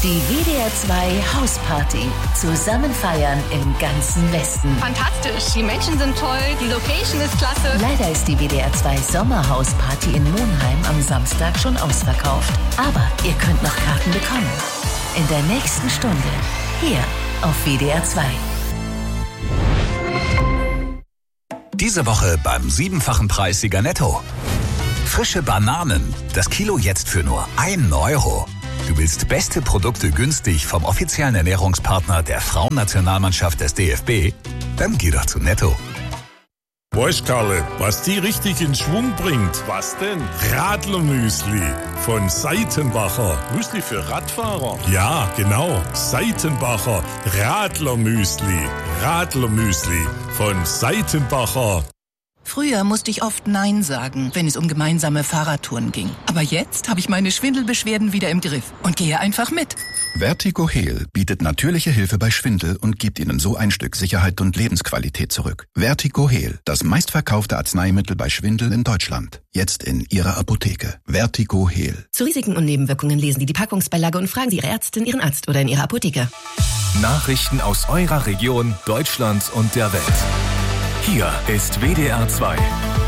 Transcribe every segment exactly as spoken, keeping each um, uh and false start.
Die W D R zwei Hausparty. Zusammen feiern im ganzen Westen. Fantastisch, die Menschen sind toll, die Location ist klasse. Leider ist die W D R zwei Sommerhausparty in Monheim am Samstag schon ausverkauft. Aber ihr könnt noch Karten bekommen. In der nächsten Stunde. Hier auf W D R zwei. Diese Woche beim siebenfachen Preissieger Netto. Frische Bananen. Das Kilo jetzt für nur ein Euro. Du willst beste Produkte günstig vom offiziellen Ernährungspartner der Frauennationalmannschaft des D F B? Dann geh doch zu Netto. Weißt Karle, was die richtig in Schwung bringt? Was denn? Radlermüsli von Seitenbacher. Müsli für Radfahrer? Ja, genau. Seitenbacher Radlermüsli. Radlermüsli von Seitenbacher. Früher musste ich oft Nein sagen, wenn es um gemeinsame Fahrradtouren ging. Aber jetzt habe ich meine Schwindelbeschwerden wieder im Griff und gehe einfach mit. Vertigo Heal bietet natürliche Hilfe bei Schwindel und gibt Ihnen so ein Stück Sicherheit und Lebensqualität zurück. Vertigo Heal, das meistverkaufte Arzneimittel bei Schwindel in Deutschland. Jetzt in Ihrer Apotheke. Vertigo Heal. Zu Risiken und Nebenwirkungen lesen Sie die Packungsbeilage und fragen Sie Ihre Ärztin, Ihren Arzt oder in Ihrer Apotheke. Nachrichten aus eurer Region, Deutschland und der Welt. Hier ist W D R zwei.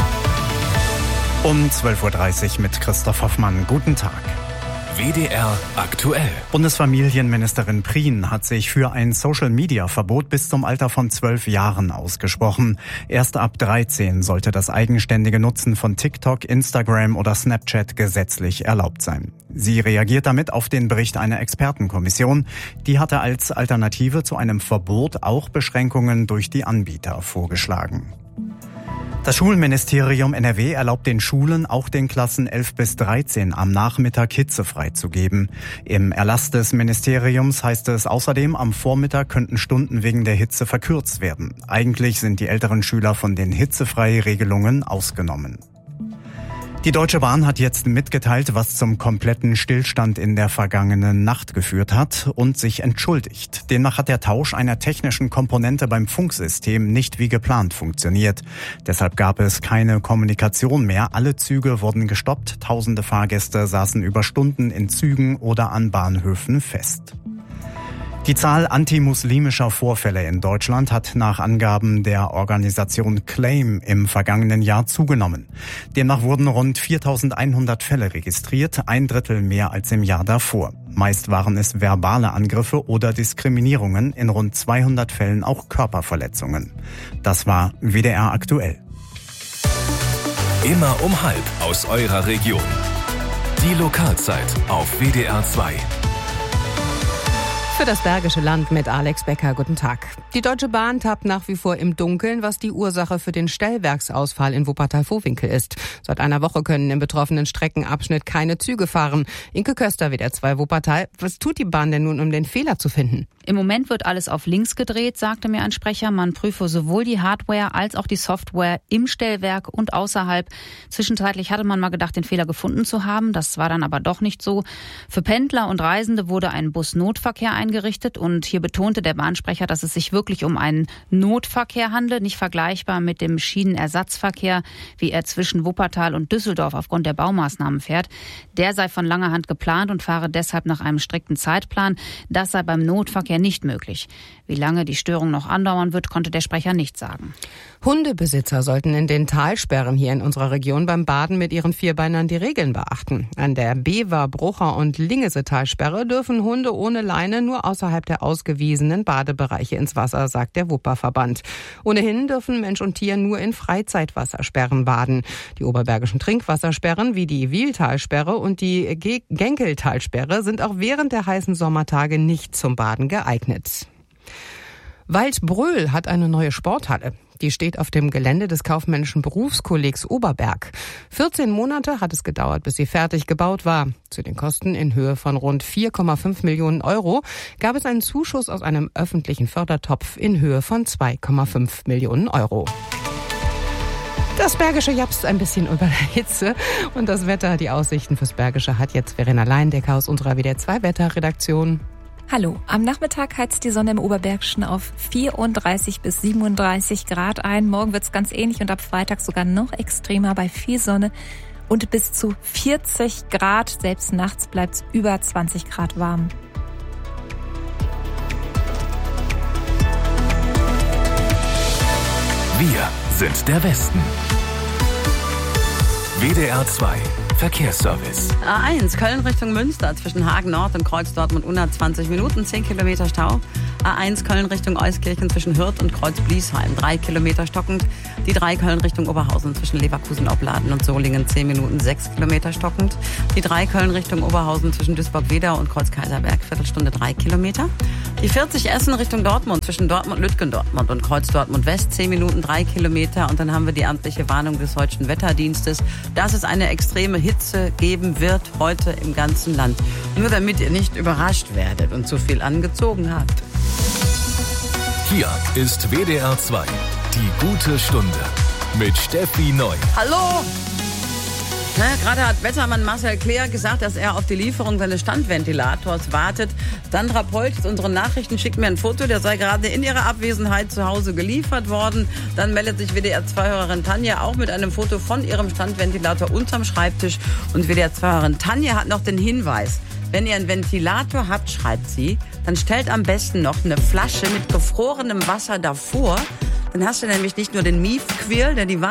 Um zwölf Uhr dreißig mit Christoph Hoffmann. Guten Tag. W D R aktuell. Bundesfamilienministerin Prien hat sich für ein Social-Media-Verbot bis zum Alter von zwölf Jahren ausgesprochen. Erst ab dreizehn sollte das eigenständige Nutzen von TikTok, Instagram oder Snapchat gesetzlich erlaubt sein. Sie reagiert damit auf den Bericht einer Expertenkommission. Die hatte als Alternative zu einem Verbot auch Beschränkungen durch die Anbieter vorgeschlagen. Das Schulministerium N R W erlaubt den Schulen, auch den Klassen elf bis dreizehn am Nachmittag hitzefrei zu geben. Im Erlass des Ministeriums heißt es außerdem, am Vormittag könnten Stunden wegen der Hitze verkürzt werden. Eigentlich sind die älteren Schüler von den Hitzefrei-Regelungen ausgenommen. Die Deutsche Bahn hat jetzt mitgeteilt, was zum kompletten Stillstand in der vergangenen Nacht geführt hat und sich entschuldigt. Demnach hat der Tausch einer technischen Komponente beim Funksystem nicht wie geplant funktioniert. Deshalb gab es keine Kommunikation mehr. Alle Züge wurden gestoppt. Tausende Fahrgäste saßen über Stunden in Zügen oder an Bahnhöfen fest. Die Zahl antimuslimischer Vorfälle in Deutschland hat nach Angaben der Organisation Claim im vergangenen Jahr zugenommen. Demnach wurden rund viertausendeinhundert Fälle registriert, ein Drittel mehr als im Jahr davor. Meist waren es verbale Angriffe oder Diskriminierungen, in rund zweihundert Fällen auch Körperverletzungen. Das war W D R aktuell. Immer um halb aus eurer Region. Die Lokalzeit auf W D R zwei. Für das Bergische Land mit Alex Becker. Guten Tag. Die Deutsche Bahn tappt nach wie vor im Dunkeln, was die Ursache für den Stellwerksausfall in Wuppertal-Vohwinkel ist. Seit einer Woche können im betroffenen Streckenabschnitt keine Züge fahren. Inke Köster, W D R zwei Wuppertal. Was tut die Bahn denn nun, um den Fehler zu finden? Im Moment wird alles auf links gedreht, sagte mir ein Sprecher. Man prüfe sowohl die Hardware als auch die Software im Stellwerk und außerhalb. Zwischenzeitlich hatte man mal gedacht, den Fehler gefunden zu haben. Das war dann aber doch nicht so. Für Pendler und Reisende wurde ein Busnotverkehr eingerichtet. Und hier betonte der Bahnsprecher, dass es sich wirklich um einen Notverkehr handle, nicht vergleichbar mit dem Schienenersatzverkehr, wie er zwischen Wuppertal und Düsseldorf aufgrund der Baumaßnahmen fährt. Der sei von langer Hand geplant und fahre deshalb nach einem strikten Zeitplan. Das sei beim Notverkehr nicht möglich. Wie lange die Störung noch andauern wird, konnte der Sprecher nicht sagen. Hundebesitzer sollten in den Talsperren hier in unserer Region beim Baden mit ihren Vierbeinern die Regeln beachten. An der Bever, Brucher und Lingese-Talsperre dürfen Hunde ohne Leine nur außerhalb der ausgewiesenen Badebereiche ins Wasser, sagt der Wupperverband. Ohnehin dürfen Mensch und Tier nur in Freizeitwassersperren baden. Die oberbergischen Trinkwassersperren wie die Wieltalsperre und die Ge- Genkeltalsperre sind auch während der heißen Sommertage nicht zum Baden geeignet. Waldbröl hat eine neue Sporthalle. Die steht auf dem Gelände des kaufmännischen Berufskollegs Oberberg. vierzehn Monate hat es gedauert, bis sie fertig gebaut war. Zu den Kosten in Höhe von rund vier Komma fünf Millionen Euro gab es einen Zuschuss aus einem öffentlichen Fördertopf in Höhe von zwei Komma fünf Millionen Euro. Das Bergische japst ein bisschen über der Hitze und das Wetter, die Aussichten fürs Bergische hat jetzt Verena Leindecker aus unserer W D R zwei Wetterredaktion. Hallo, am Nachmittag heizt die Sonne im Oberbergischen auf vierunddreißig bis siebenunddreißig Grad ein. Morgen wird's ganz ähnlich und ab Freitag sogar noch extremer bei viel Sonne und bis zu vierzig Grad. Selbst nachts bleibt's über zwanzig Grad warm. Wir sind der Westen. W D R zwei Verkehrsservice. A eins, Köln Richtung Münster, zwischen Hagen Nord und Kreuz Dortmund zwanzig Minuten, zehn Kilometer Stau. A eins, Köln Richtung Euskirchen zwischen Hürth und Kreuz Bliesheim, drei Kilometer stockend. Die drei, Köln Richtung Oberhausen zwischen Leverkusen, Opladen und Solingen, zehn Minuten, sechs Kilometer stockend. Die drei, Köln Richtung Oberhausen zwischen Duisburg-Wedau und Kreuz Kaiserberg, Viertelstunde, drei Kilometer. Die vierzig, Essen Richtung Dortmund zwischen Dortmund-Lütgendortmund und Kreuz Dortmund West, zehn Minuten, drei Kilometer. Und dann haben wir die amtliche Warnung des Deutschen Wetterdienstes, dass es eine extreme Hitze geben wird heute im ganzen Land. Nur damit ihr nicht überrascht werdet und zu viel angezogen habt. Hier ist W D R zwei, die gute Stunde mit Steffi Neu. Hallo! Ne, gerade hat Wettermann Marcel Kleer gesagt, dass er auf die Lieferung seines Standventilators wartet. Sandra Polch, unsere Nachrichten, schickt mir ein Foto, der sei gerade in ihrer Abwesenheit zu Hause geliefert worden. Dann meldet sich W D R zwei-Hörerin Tanja auch mit einem Foto von ihrem Standventilator unterm Schreibtisch. Und W D R zwei-Hörerin Tanja hat noch den Hinweis: Wenn ihr einen Ventilator habt, schreibt sie, dann stellt am besten noch eine Flasche mit gefrorenem Wasser davor. Dann hast du nämlich nicht nur den Miefquirl, der die